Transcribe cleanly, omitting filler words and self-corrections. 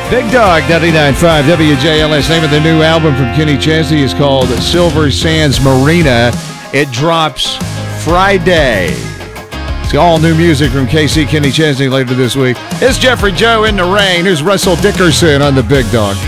Big Dog 99.5 WJLS. Name of the new album from Kenny Chesney is called Silver Sands Marina. It drops Friday. It's all new music from KC Kenny Chesney later this week. It's Jeffrey Joe in the rain. Here's Russell Dickerson on the Big Dog.